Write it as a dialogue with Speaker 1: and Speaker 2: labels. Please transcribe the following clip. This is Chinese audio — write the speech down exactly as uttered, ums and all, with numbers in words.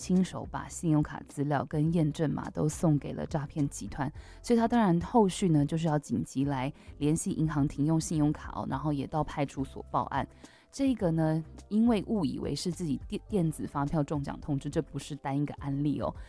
Speaker 1: 亲手把信用卡资料跟验证码都送给了诈骗集团，所以他当然后续呢就是要紧急来联系银行停用信用卡哦，然后也到派出所报案。这个呢，因为误以为是自己电电子发票中奖通知，这不是单一个案例哦。